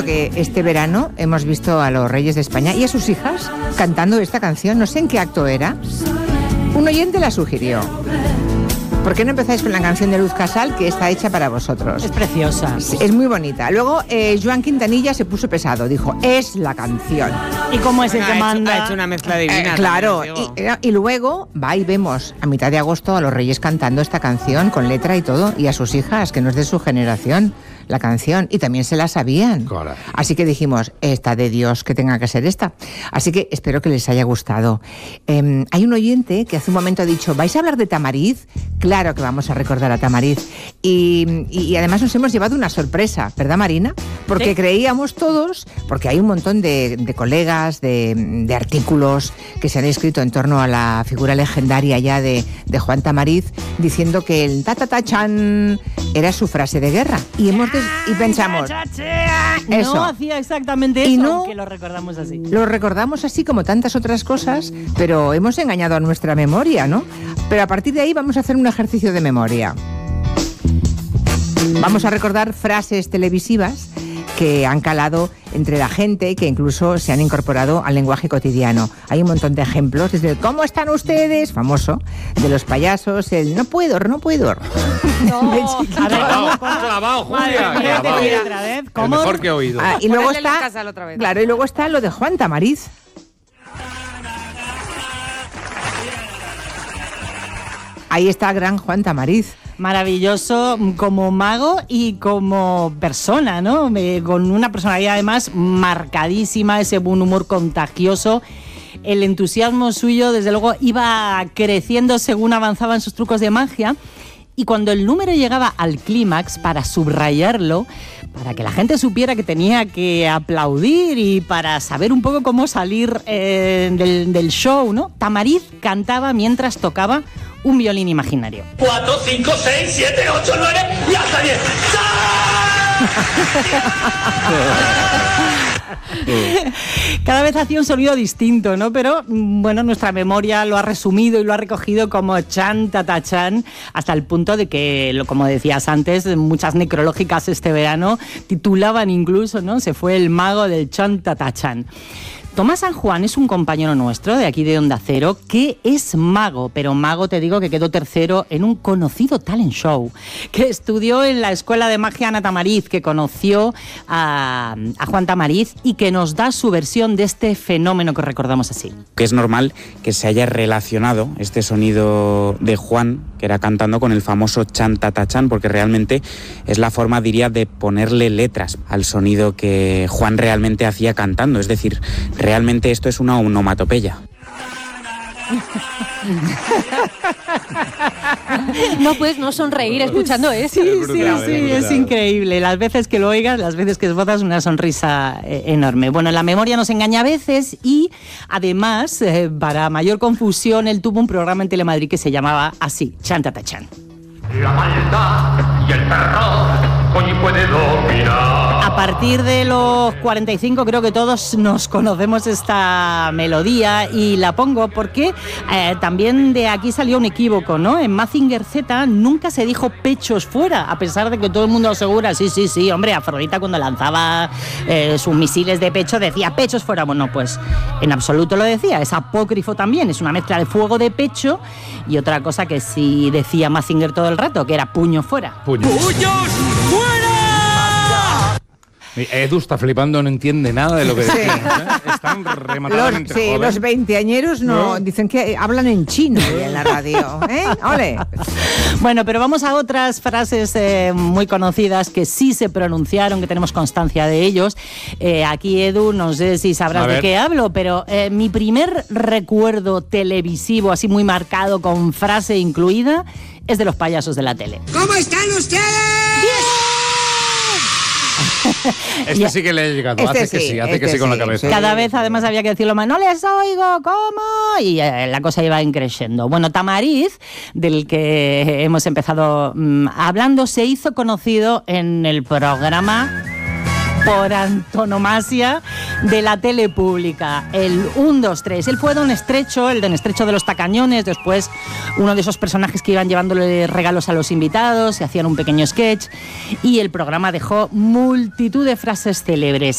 que este verano hemos visto a los Reyes de España y a sus hijas cantando esta canción. No sé en qué acto era. Un oyente la sugirió. ¿Por qué no empezáis con la canción de Luz Casal, que está hecha para vosotros? Es preciosa. Es muy bonita. Luego, Joan Quintanilla se puso pesado. Dijo, es la canción. ¿Y cómo es el que manda? Ha hecho una mezcla divina. Claro. Y luego va y vemos a mitad de agosto a los Reyes cantando esta canción con letra y todo. Y a sus hijas, que no es de su generación, la canción. Y también se la sabían. Claro. Así que dijimos, esta de Dios que tenga que ser esta. Así que espero que les haya gustado. Hay un oyente que hace un momento ha dicho, ¿vais a hablar de Tamariz? Claro que vamos a recordar a Tamariz. Y además nos hemos llevado una sorpresa, ¿verdad, Marina? Porque creíamos todos, porque hay un montón de colegas, de artículos que se han escrito en torno a la figura legendaria ya de Juan Tamariz, diciendo que el ta-ta-ta-chan era su frase de guerra. Y pensamos, eso. No hacía exactamente eso, y no, aunque lo recordamos así. Lo recordamos así como tantas otras cosas, pero hemos engañado a nuestra memoria, ¿no? Pero a partir de ahí vamos a hacer un ejercicio de memoria. Vamos a recordar frases televisivas que han calado entre la gente y que incluso se han incorporado al lenguaje cotidiano. Hay un montón de ejemplos, desde el ¿cómo están ustedes?, famoso, de los payasos, el no puedo. No, a ver, clavado, Julia. El mejor que he oído. Y luego está, claro, y luego está lo de Juan Tamariz. Ahí está gran Juan Tamariz. Maravilloso como mago y como persona, ¿no? Con una personalidad además marcadísima, ese buen humor contagioso. El entusiasmo suyo, desde luego, iba creciendo según avanzaban sus trucos de magia. Y cuando el número llegaba al clímax, para subrayarlo, para que la gente supiera que tenía que aplaudir y para saber un poco cómo salir del show, ¿no? Tamariz cantaba mientras tocaba un violín imaginario. 4, 5, 6, 7, 8, 9 y hasta 10. Cada vez hacía un sonido distinto, ¿no? Pero, bueno, nuestra memoria lo ha resumido y lo ha recogido como chan, tata, chan, hasta el punto de que, como decías antes, muchas necrológicas este verano titulaban incluso, ¿no? Se fue el mago del chan, tata, chan. Tomás San Juan es un compañero nuestro de aquí de Onda Cero que es mago, pero mago te digo que quedó tercero en un conocido talent show, que estudió en la Escuela de Magia Ana Tamariz, que conoció a Juan Tamariz y que nos da su versión de este fenómeno que recordamos así. Que es normal que se haya relacionado este sonido de Juan, que era cantando, con el famoso chan tata chan, porque realmente es la forma, diría, de ponerle letras al sonido que Juan realmente hacía cantando, es decir, realmente esto es una onomatopeya. No puedes no sonreír escuchando eso. Sí, es increíble. Las veces que lo oigas, las veces que esbozas una sonrisa enorme. Bueno, la memoria nos engaña a veces y además, para mayor confusión, él tuvo un programa en Telemadrid que se llamaba así, Chan Tata Chan. La maldad y el terror hoy puede dominar. A partir de los 45 creo que todos nos conocemos esta melodía y la pongo porque también de aquí salió un equívoco, ¿no? En Mazinger Z nunca se dijo pechos fuera, a pesar de que todo el mundo asegura, sí, hombre, Afrodita cuando lanzaba sus misiles de pecho decía pechos fuera. Bueno, pues en absoluto lo decía, es apócrifo también, es una mezcla de fuego de pecho y otra cosa que sí decía Mazinger todo el rato, que era puño fuera. ¡Puños fuera! Edu está flipando, no entiende nada de lo que decimos, ¿eh? Están rematadamente jóvenes. Los veinteañeros no dicen que hablan en chino en la radio, ¿eh? ¡Ole! Bueno, pero vamos a otras frases muy conocidas que sí se pronunciaron, que tenemos constancia de ellos. Aquí, Edu, no sé si sabrás de qué hablo, pero mi primer recuerdo televisivo, así muy marcado, con frase incluida, es de los payasos de la tele. ¿Cómo están ustedes? Este sí que le he llegado, hace que sí con la cabeza. Cada vez además había que decirlo más, no les oigo, ¿cómo? Y la cosa iba creciendo. Bueno, Tamariz, del que hemos empezado hablando, se hizo conocido en el programa por antonomasia de la tele pública, el 1, 2, 3. Él fue Don Estrecho, el Don Estrecho de los Tacañones, después uno de esos personajes que iban llevándole regalos a los invitados, se hacían un pequeño sketch y el programa dejó multitud de frases célebres.